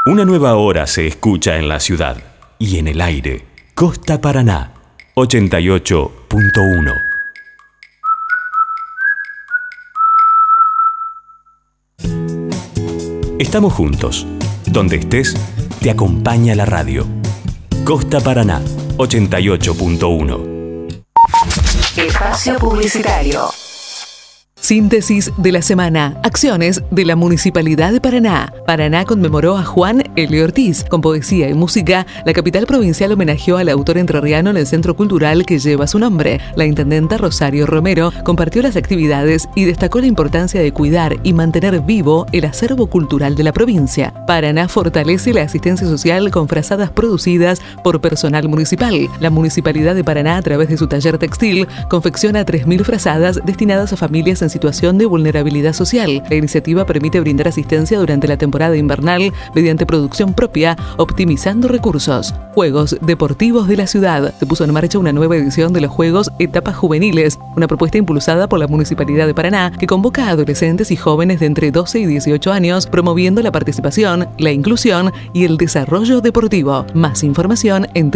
Una nueva hora se escucha en la ciudad y en el aire. Costa Paraná, 88.1. Estamos juntos. Donde estés, te acompaña la radio. Costa Paraná, 88.1. Espacio publicitario. Síntesis de la semana. Acciones de la Municipalidad de Paraná. Paraná conmemoró a Juan L. Ortiz. Con poesía y música, la capital provincial homenajeó al autor entrerriano en el centro cultural que lleva su nombre. La intendenta Rosario Romero compartió las actividades y destacó la importancia de cuidar y mantener vivo el acervo cultural de la provincia. Paraná fortalece la asistencia social con frazadas producidas por personal municipal. La Municipalidad de Paraná, a través de su taller textil, confecciona 3.000 frazadas destinadas a familias en situación de vulnerabilidad social. La iniciativa permite brindar asistencia durante la temporada invernal mediante producción propia, optimizando recursos. Juegos Deportivos de la Ciudad. Se puso en marcha una nueva edición de los Juegos Etapas Juveniles, una propuesta impulsada por la Municipalidad de Paraná que convoca a adolescentes y jóvenes de entre 12 y 18 años, promoviendo la participación, la inclusión y el desarrollo deportivo. Más información en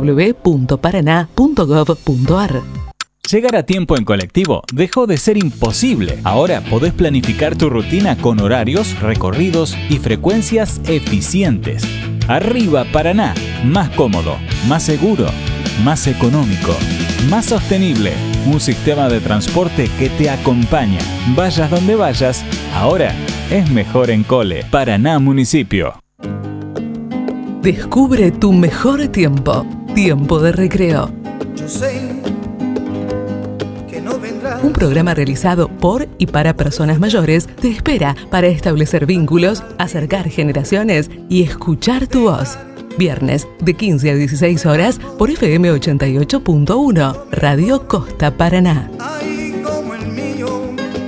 www.paraná.gov.ar. Llegar a tiempo en colectivo dejó de ser imposible. Ahora podés planificar tu rutina con horarios, recorridos y frecuencias eficientes. Arriba Paraná, más cómodo, más seguro, más económico, más sostenible. Un sistema de transporte que te acompaña. Vayas donde vayas, ahora es mejor en Cole. Paraná Municipio. Descubre tu mejor tiempo. Tiempo de recreo. Yo sé que no vendrá. Un programa realizado por y para personas mayores te espera para establecer vínculos, acercar generaciones y escuchar tu voz. Viernes de 15 a 16 horas por FM 88.1, Radio Costa Paraná. Ay, como el mío,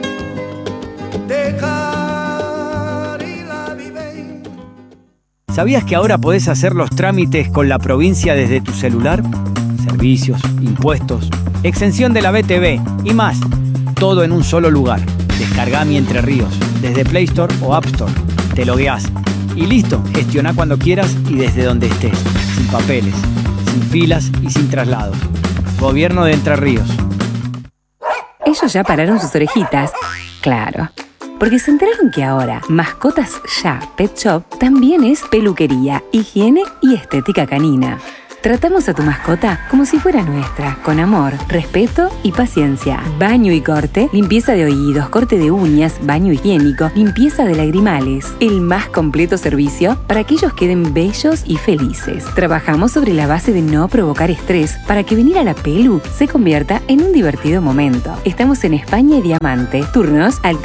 dejar y la vive. ¿Sabías que ahora podés hacer los trámites con la provincia desde tu celular? Servicios, impuestos, exención de la BTV y más. Todo en un solo lugar. Descargá Mi Entre Ríos desde Play Store o App Store. Te logueás y listo. Gestioná cuando quieras y desde donde estés. Sin papeles, sin filas y sin traslados. Gobierno de Entre Ríos. Ellos ya pararon sus orejitas. Claro. Porque se enteraron que ahora Mascotas Ya Pet Shop también es peluquería, higiene y estética canina. Tratamos a tu mascota como si fuera nuestra, con amor, respeto y paciencia. Baño y corte, limpieza de oídos, corte de uñas, baño higiénico, limpieza de lagrimales. El más completo servicio para que ellos queden bellos y felices. Trabajamos sobre la base de no provocar estrés para que venir a la pelu se convierta en un divertido momento. Estamos en España y Diamante. Turnos al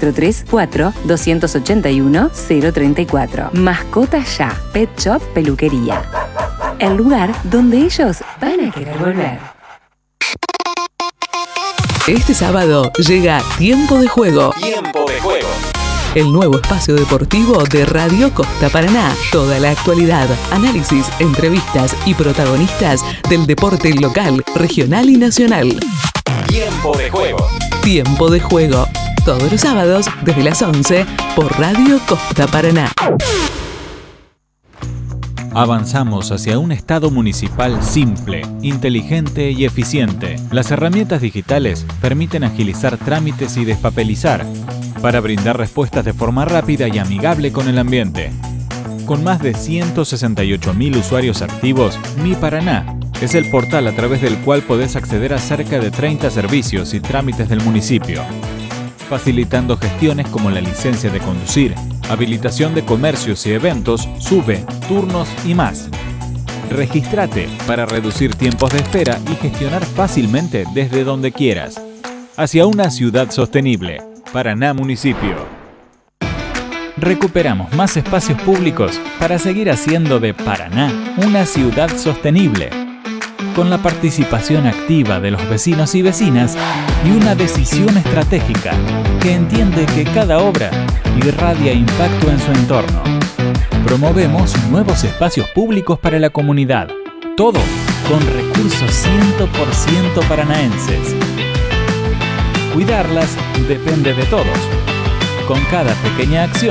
3434-281-034. Mascotas Ya, Pet Shop Peluquería. El lugar donde ellos van a querer volver. Este sábado llega Tiempo de Juego. Tiempo de Juego. El nuevo espacio deportivo de Radio Costa Paraná. Toda la actualidad, análisis, entrevistas y protagonistas del deporte local, regional y nacional. Tiempo de Juego. Tiempo de Juego. Todos los sábados desde las 11 por Radio Costa Paraná. Avanzamos hacia un Estado municipal simple, inteligente y eficiente. Las herramientas digitales permiten agilizar trámites y despapelizar para brindar respuestas de forma rápida y amigable con el ambiente. Con más de 168.000 usuarios activos, Mi Paraná es el portal a través del cual podés acceder a cerca de 30 servicios y trámites del municipio, facilitando gestiones como la licencia de conducir, habilitación de comercios y eventos, SUBE, turnos y más. Regístrate para reducir tiempos de espera y gestionar fácilmente desde donde quieras. Hacia una ciudad sostenible. Paraná Municipio. Recuperamos más espacios públicos para seguir haciendo de Paraná una ciudad sostenible, con la participación activa de los vecinos y vecinas y una decisión estratégica que entiende que cada obra irradia impacto en su entorno. Promovemos nuevos espacios públicos para la comunidad, todo con recursos 100% paranaenses. Cuidarlas depende de todos. Con cada pequeña acción,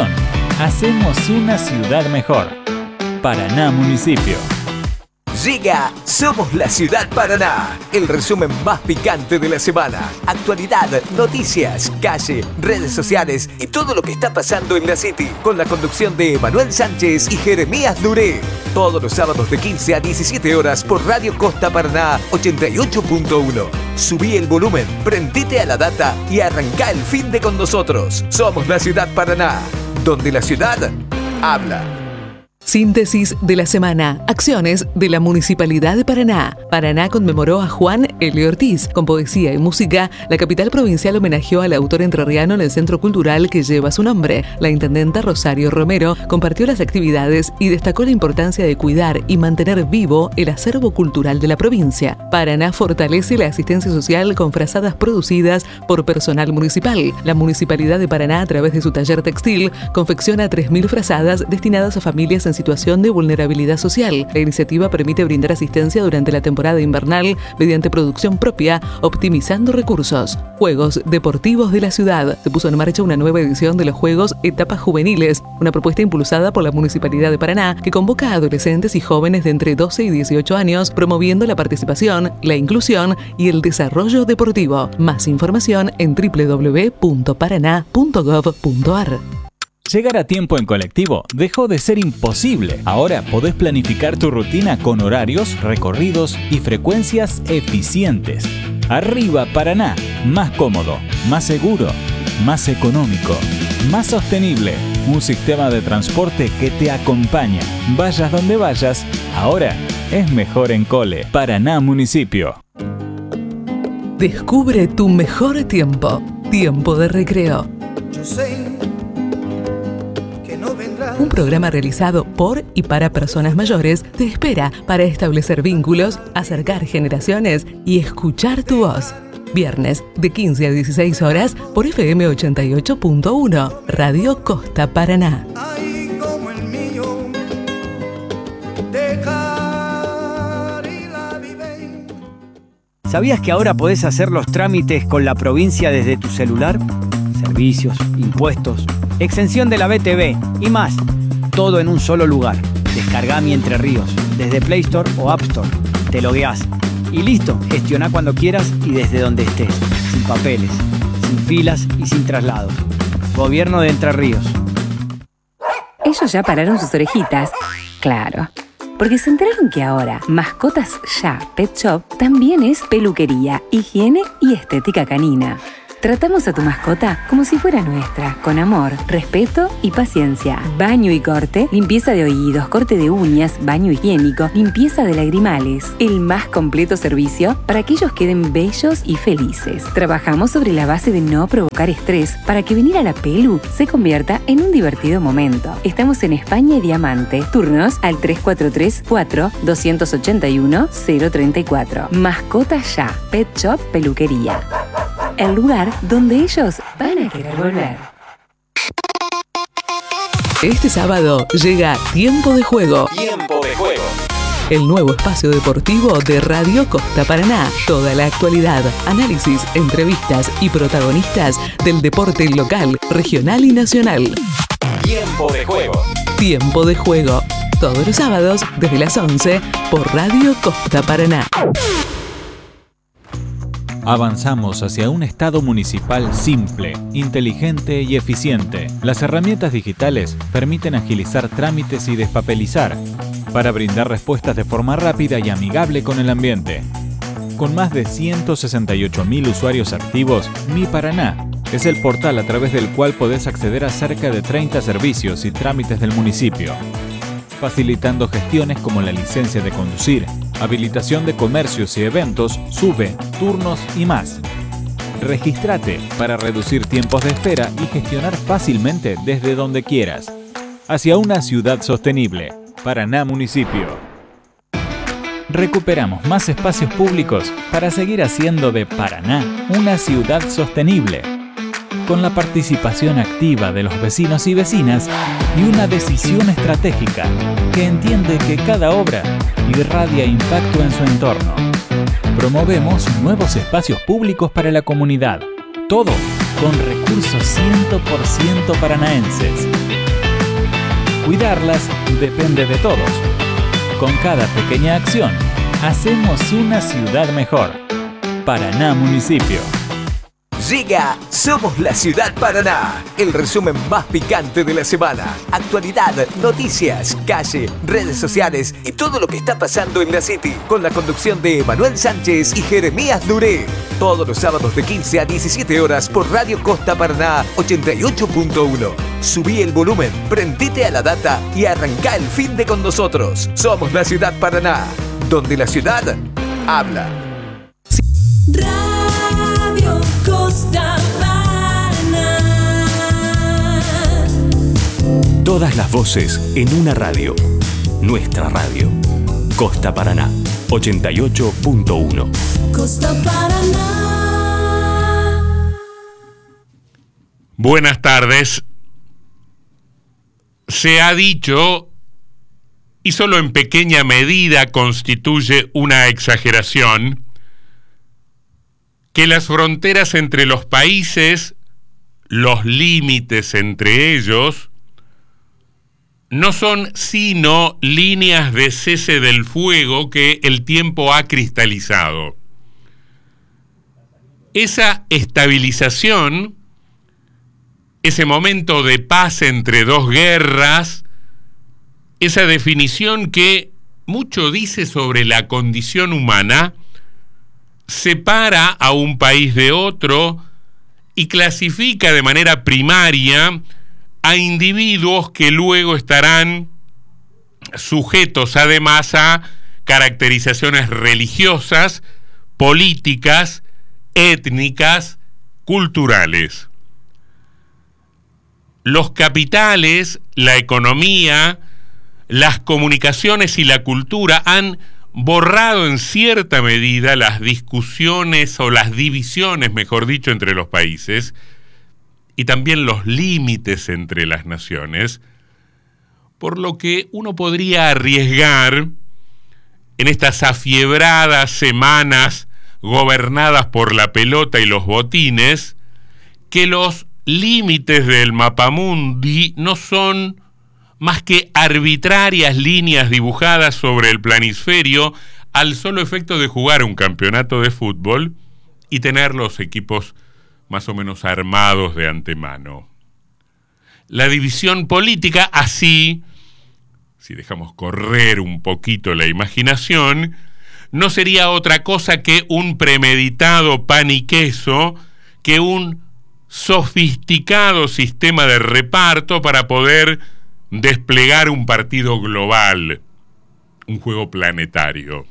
Hacemos una ciudad mejor. Paraná Municipio. Llega Somos la Ciudad Paraná, el resumen más picante de la semana. Actualidad, noticias, calle, redes sociales y todo lo que está pasando en la City. Con la conducción de Manuel Sánchez y Jeremías Duré. Todos los sábados de 15 a 17 horas por Radio Costa Paraná 88.1. Subí el volumen, prendite a la data y arrancá el fin de con nosotros. Somos la Ciudad Paraná, donde la ciudad habla. Síntesis de la semana. Acciones de la Municipalidad de Paraná. Paraná conmemoró a Juan L. Ortiz. Con poesía y música, la capital provincial homenajeó al autor entrerriano en el centro cultural que lleva su nombre. La intendenta Rosario Romero compartió las actividades y destacó la importancia de cuidar y mantener vivo el acervo cultural de la provincia. Paraná fortalece la asistencia social con frazadas producidas por personal municipal. La Municipalidad de Paraná, a través de su taller textil, confecciona 3.000 frazadas destinadas a familias en situación de vulnerabilidad social. La iniciativa permite brindar asistencia durante la temporada invernal mediante producción propia, optimizando recursos. Juegos Deportivos de la Ciudad. Se puso en marcha una nueva edición de los Juegos Etapas Juveniles, una propuesta impulsada por la Municipalidad de Paraná que convoca a adolescentes y jóvenes de entre 12 y 18 años, promoviendo la participación, la inclusión y el desarrollo deportivo. Más información en www.paraná.gov.ar. Llegar a tiempo en colectivo dejó de ser imposible. Ahora podés planificar tu rutina con horarios, recorridos y frecuencias eficientes. Arriba Paraná, más cómodo, más seguro, más económico, más sostenible. Un sistema de transporte que te acompaña. Vayas donde vayas, ahora es mejor en Cole. Paraná Municipio. Descubre tu mejor tiempo. Tiempo de recreo. Yo sé que no vendrás. Un programa realizado por y para personas mayores te espera para establecer vínculos, acercar generaciones y escuchar tu voz. Viernes de 15 a 16 horas por FM 88.1, Radio Costa Paraná. Ay, como el mío, dejar y la vive. ¿Sabías que ahora podés hacer los trámites con la provincia desde tu celular? Servicios, impuestos, exención de la BTV y más. Todo en un solo lugar. Descargá Mi Entre Ríos desde Play Store o App Store. Te logueás y listo. Gestioná cuando quieras y desde donde estés. Sin papeles, sin filas y sin traslados. Gobierno de Entre Ríos. Ellos ya pararon sus orejitas. Claro. Porque se enteraron que ahora Mascotas Ya Pet Shop también es peluquería, higiene y estética canina. Tratamos a tu mascota como si fuera nuestra, con amor, respeto y paciencia. Baño y corte, limpieza de oídos, corte de uñas, baño higiénico, limpieza de lagrimales. El más completo servicio para que ellos queden bellos y felices. Trabajamos sobre la base de no provocar estrés para que venir a la pelu se convierta en un divertido momento. Estamos en España y Diamante. Turnos al 3434-281-034. Mascotas Ya Pet Shop Peluquería. El lugar donde ellos van a querer volver. Este sábado llega Tiempo de Juego. Tiempo de juego. El nuevo espacio deportivo de Radio Costa Paraná. Toda la actualidad, análisis, entrevistas y protagonistas del deporte local, regional y nacional. Tiempo de juego. Tiempo de Juego. Todos los sábados desde las 11 por Radio Costa Paraná. Avanzamos hacia un Estado municipal simple, inteligente y eficiente. Las herramientas digitales permiten agilizar trámites y despapelizar para brindar respuestas de forma rápida y amigable con el ambiente. Con más de 168.000 usuarios activos, Mi Paraná es el portal a través del cual podés acceder a cerca de 30 servicios y trámites del municipio, facilitando gestiones como la licencia de conducir, habilitación de comercios y eventos, SUBE, turnos y más. Regístrate para reducir tiempos de espera y gestionar fácilmente desde donde quieras. Hacia una ciudad sostenible. Paraná Municipio. Recuperamos más espacios públicos para seguir haciendo de Paraná una ciudad sostenible, con la participación activa de los vecinos y vecinas y una decisión estratégica que entiende que cada obra irradia impacto en su entorno. Promovemos nuevos espacios públicos para la comunidad, todo con recursos 100% paranaenses. cuidarlas depende de todos. Con cada pequeña acción, hacemos una ciudad mejor. Paraná Municipio. Llega Somos la Ciudad Paraná, el resumen más picante de la semana. Actualidad, noticias, calle, redes sociales y todo lo que está pasando en la City. Con la conducción de Manuel Sánchez y Jeremías Duré. Todos los sábados de 15 a 17 horas por Radio Costa Paraná 88.1. Subí el volumen, prendite a la data y arrancá el fin de con nosotros. Somos la Ciudad Paraná, donde la ciudad habla. Radio Costa Paraná. Todas las voces en una radio. Nuestra radio. Costa Paraná 88.1. Costa Paraná. Buenas tardes. Se ha dicho, y solo en pequeña medida constituye una exageración, que las fronteras entre los países, los límites entre ellos, no son sino líneas de cese del fuego que el tiempo ha cristalizado. Esa estabilización, ese momento de paz entre dos guerras, esa definición que mucho dice sobre la condición humana, separa a un país de otro y clasifica de manera primaria a individuos que luego estarán sujetos además a caracterizaciones religiosas, políticas, étnicas, culturales. Los capitales, la economía, las comunicaciones y la cultura han borrado en cierta medida las discusiones o las divisiones, mejor dicho, entre los países y también los límites entre las naciones, por lo que uno podría arriesgar en estas afiebradas semanas gobernadas por la pelota y los botines, que los límites del mapamundi no son más que arbitrarias líneas dibujadas sobre el planisferio al solo efecto de jugar un campeonato de fútbol y tener los equipos más o menos armados de antemano. La división política, así, si dejamos correr un poquito la imaginación, no sería otra cosa que un premeditado pan y queso, que un sofisticado sistema de reparto para poder desplegar un partido global, un juego planetario.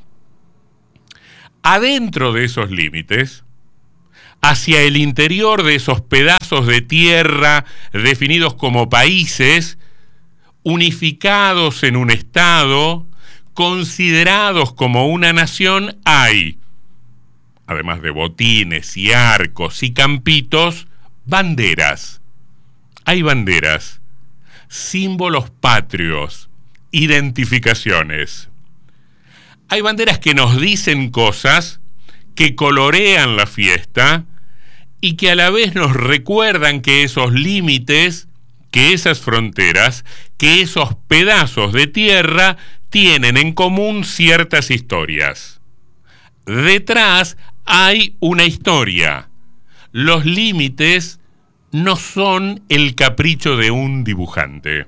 Adentro de esos límites, hacia el interior de esos pedazos de tierra definidos como países, unificados en un Estado, considerados como una nación, hay, además de botines y arcos y campitos, banderas. Hay banderas, símbolos patrios, identificaciones. Hay banderas que nos dicen cosas, que colorean la fiesta y que a la vez nos recuerdan que esos límites, que esas fronteras, que esos pedazos de tierra tienen en común ciertas historias. Detrás hay una historia. Los límites no son el capricho de un dibujante.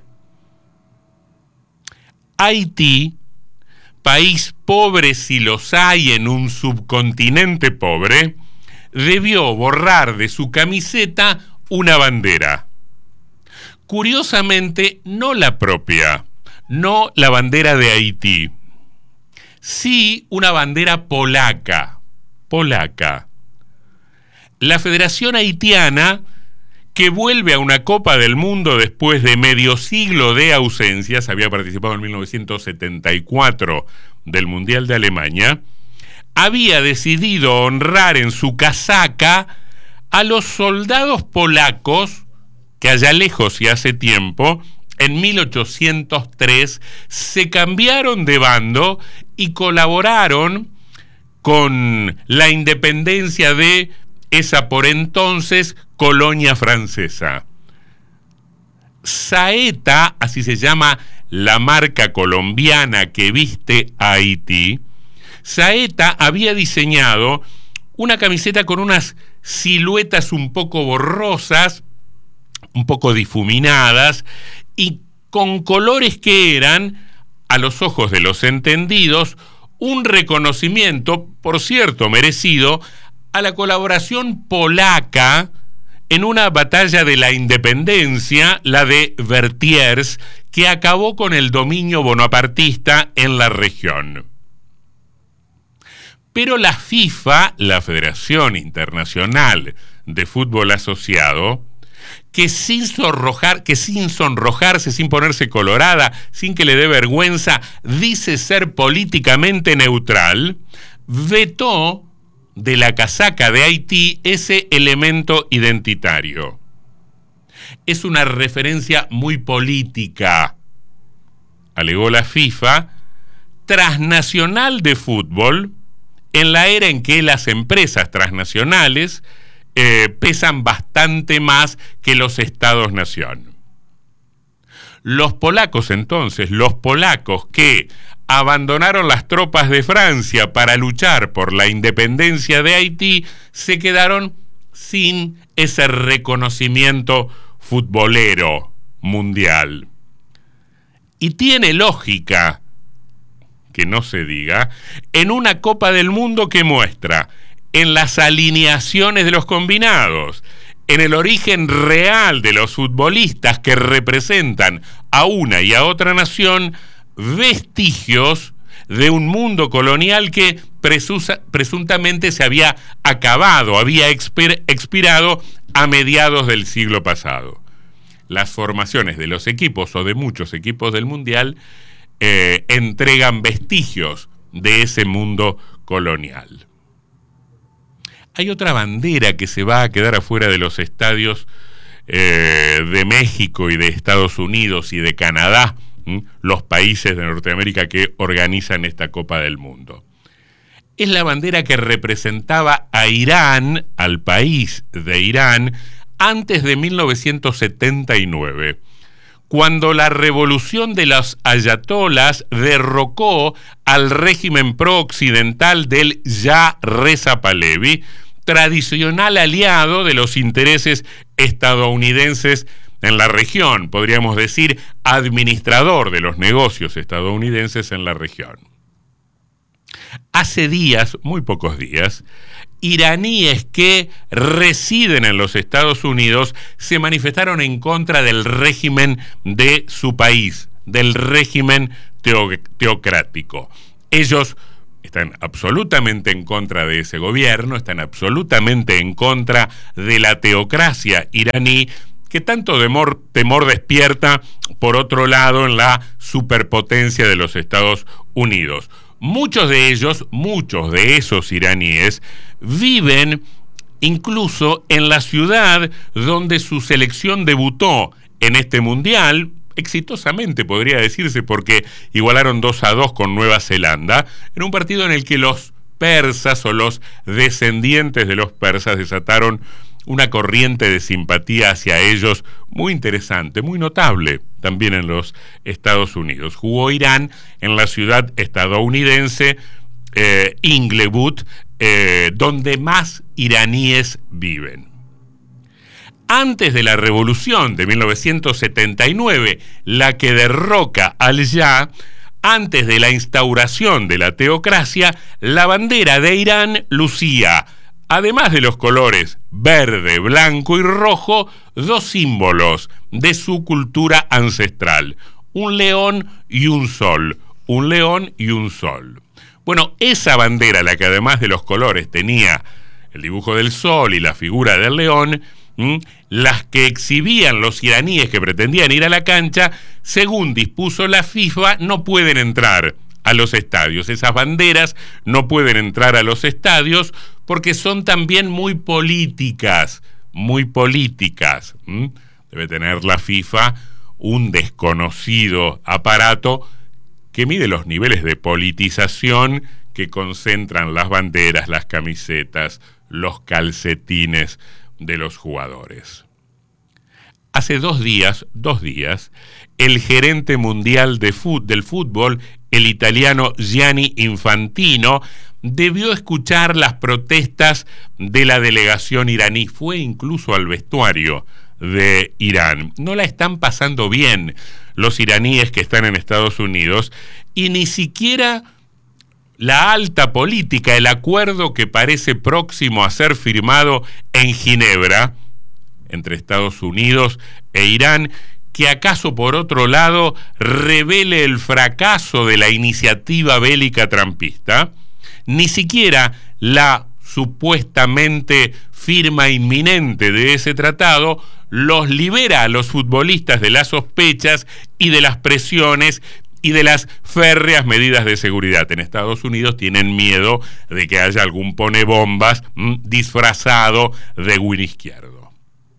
Haití, país pobre si los hay en un subcontinente pobre, debió borrar de su camiseta una bandera. Curiosamente, no la propia, no la bandera de Haití, sí una bandera polaca. La Federación Haitiana, que vuelve a una Copa del Mundo después de medio siglo de ausencias, había participado en 1974 del Mundial de Alemania, había decidido honrar en su casaca a los soldados polacos que allá lejos y hace tiempo, en 1803, se cambiaron de bando y colaboraron con la independencia de esa por entonces colonia francesa. Saeta, así se llama la marca colombiana que viste a Haití, Saeta había diseñado una camiseta con unas siluetas un poco borrosas, un poco difuminadas, y con colores que eran, a los ojos de los entendidos, un reconocimiento, por cierto merecido, a la colaboración polaca en una batalla de la independencia, la de Vertiers, que acabó con el dominio bonapartista en la región. Pero la FIFA, la Federación Internacional de Fútbol Asociado, que sin sonrojarse, sin ponerse colorada, sin que le dé vergüenza, dice ser políticamente neutral, vetó de la casaca de Haití ese elemento identitario. Es una referencia muy política, alegó la FIFA, transnacional de fútbol, en la era en que las empresas transnacionales pesan bastante más que los estados-nación. Los polacos entonces, los polacos que abandonaron las tropas de Francia para luchar por la independencia de Haití, se quedaron sin ese reconocimiento futbolero mundial. Y tiene lógica, que no se diga, en una Copa del Mundo que muestra en las alineaciones de los combinados, en el origen real de los futbolistas que representan a una y a otra nación, vestigios de un mundo colonial que presuntamente se había acabado, había expirado a mediados del siglo pasado. Las formaciones de los equipos o de muchos equipos del Mundial entregan vestigios de ese mundo colonial. Hay otra bandera que se va a quedar afuera de los estadios de México y de Estados Unidos y de Canadá, los países de Norteamérica que organizan esta Copa del Mundo. Es la bandera que representaba a Irán, al país de Irán, antes de 1979, cuando la revolución de los ayatolas derrocó al régimen pro-occidental del Shah Reza Pahlavi, tradicional aliado de los intereses estadounidenses en la región, podríamos decir, administrador de los negocios estadounidenses en la región. Hace días, muy pocos días, iraníes que residen en los Estados Unidos se manifestaron en contra del régimen de su país, del régimen teocrático. Ellos están absolutamente en contra de ese gobierno, están absolutamente en contra de la teocracia iraní, que tanto temor despierta, por otro lado, en la superpotencia de los Estados Unidos. Muchos de esos iraníes, viven incluso en la ciudad donde su selección debutó en este mundial, exitosamente podría decirse, porque igualaron 2-2 con Nueva Zelanda, en un partido en el que los persas o los descendientes de los persas desataron una corriente de simpatía hacia ellos muy interesante, muy notable también en los Estados Unidos. Jugó Irán en la ciudad estadounidense Inglewood, donde más iraníes viven. Antes de la revolución de 1979, la que derroca al Shah, antes de la instauración de la teocracia, la bandera de Irán lucía, además de los colores verde, blanco y rojo, dos símbolos de su cultura ancestral: un león y un sol. Un león y un sol. Bueno, esa bandera, la que además de los colores tenía el dibujo del sol y la figura del león, las que exhibían los iraníes que pretendían ir a la cancha, según dispuso la FIFA, no pueden entrar a los estadios. Esas banderas no pueden entrar a los estadios porque son también muy políticas, muy políticas. Debe tener la FIFA un desconocido aparato que mide los niveles de politización que concentran las banderas, las camisetas, los calcetines de los jugadores. hace dos días, el gerente mundial del fútbol, el italiano Gianni Infantino, debió escuchar las protestas de la delegación iraní. Fue incluso al vestuario de Irán. No la están pasando bien los iraníes que están en Estados Unidos, y ni siquiera la alta política, el acuerdo que parece próximo a ser firmado en Ginebra entre Estados Unidos e Irán, que acaso por otro lado revele el fracaso de la iniciativa bélica trumpista, ni siquiera la supuestamente firma inminente de ese tratado los libera a los futbolistas de las sospechas y de las presiones y de las férreas medidas de seguridad. En Estados Unidos tienen miedo de que haya algún ponebombas disfrazado de Win izquierdo.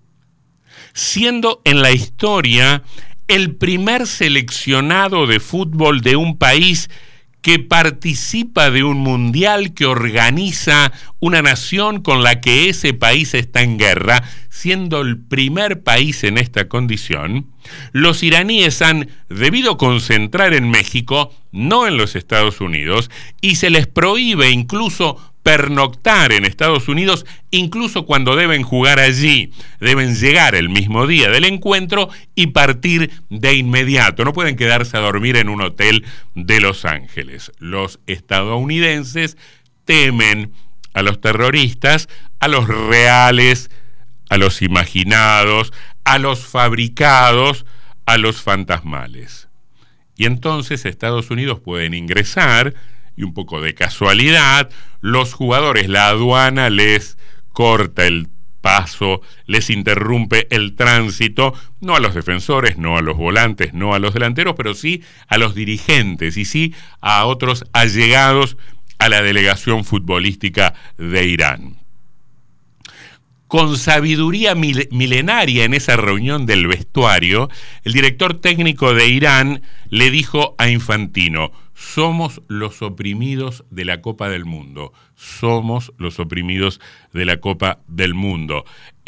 Siendo en la historia el primer seleccionado de fútbol de un país que participa de un mundial que organiza una nación con la que ese país está en guerra, siendo el primer país en esta condición, los iraníes han debido concentrar en México, no en los Estados Unidos, y se les prohíbe incluso pernoctar en Estados Unidos, incluso cuando deben jugar allí. Deben llegar el mismo día del encuentro y partir de inmediato. No pueden quedarse a dormir en un hotel de Los Ángeles. Los estadounidenses temen a los terroristas, a los reales, a los imaginados, a los fabricados, a los fantasmales. Y entonces Estados Unidos pueden ingresar, y un poco de casualidad, los jugadores, la aduana les corta el paso, les interrumpe el tránsito, no a los defensores, no a los volantes, no a los delanteros, pero sí a los dirigentes y sí a otros allegados a la delegación futbolística de Irán. Con sabiduría milenaria en esa reunión del vestuario, el director técnico de Irán le dijo a Infantino: somos los oprimidos de la Copa del Mundo. Somos los oprimidos de la Copa del Mundo.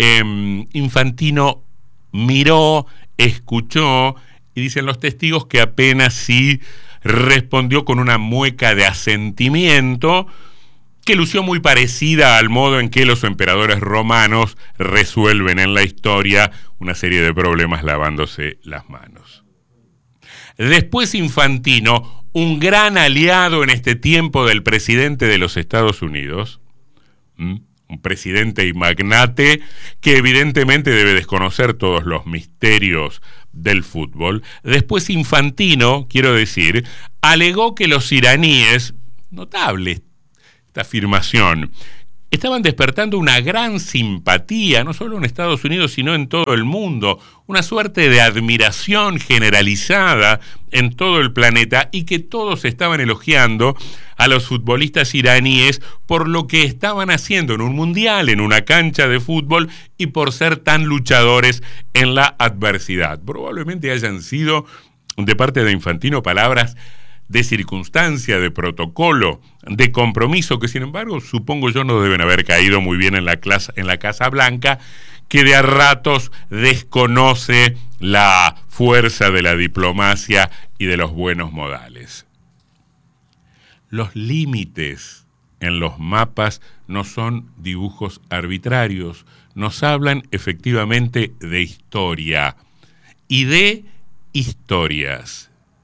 Infantino miró, escuchó, y dicen los testigos que apenas sí respondió con una mueca de asentimiento, que lució muy parecida al modo en que los emperadores romanos resuelven en la historia una serie de problemas lavándose las manos. Después Infantino, un gran aliado en este tiempo del presidente de los Estados Unidos, un presidente y magnate que evidentemente debe desconocer todos los misterios del fútbol. Después Infantino, quiero decir, alegó que los iraníes, notable esta afirmación, estaban despertando una gran simpatía, no solo en Estados Unidos, sino en todo el mundo, una suerte de admiración generalizada en todo el planeta, y que todos estaban elogiando a los futbolistas iraníes por lo que estaban haciendo en un mundial, en una cancha de fútbol, y por ser tan luchadores en la adversidad. Probablemente hayan sido, de parte de Infantino, palabras de circunstancia, de protocolo, de compromiso, que sin embargo supongo yo no deben haber caído muy bien en la Casa Blanca, que de a ratos desconoce la fuerza de la diplomacia y de los buenos modales. Los límites en los mapas no son dibujos arbitrarios, nos hablan efectivamente de historia y de historias.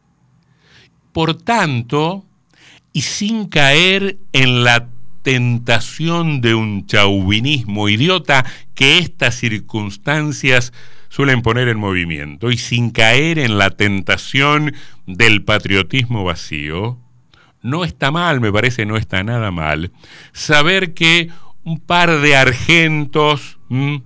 Por tanto, y sin caer en la tentación de un chauvinismo idiota que estas circunstancias suelen poner en movimiento, y sin caer en la tentación del patriotismo vacío, no está mal, me parece, no está nada mal, saber que un par de argentos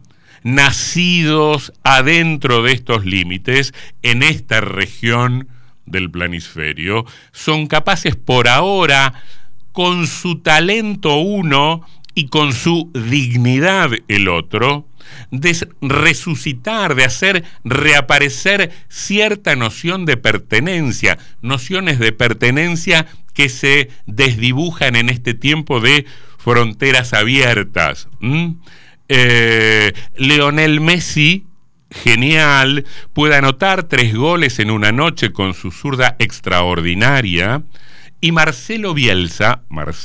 nacidos adentro de estos límites, en esta región del planisferio, son capaces por ahora, con su talento uno y con su dignidad el otro, de resucitar, de hacer reaparecer cierta noción de pertenencia, nociones de pertenencia que se desdibujan en este tiempo de fronteras abiertas. Lionel Messi genial, puede anotar 3 goles en una noche con su zurda extraordinaria, y Marcelo Bielsa,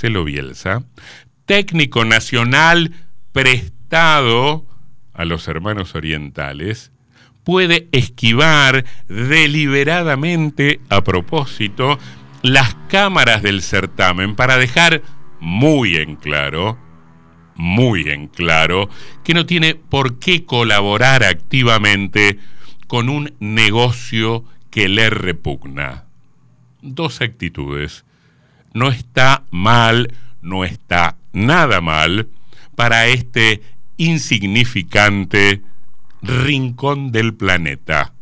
técnico nacional prestado a los hermanos orientales, puede esquivar deliberadamente, a propósito, las cámaras del certamen para dejar muy en claro, que no tiene por qué colaborar activamente con un negocio que le repugna. 2 actitudes. No está mal, no está nada mal para este insignificante rincón del planeta.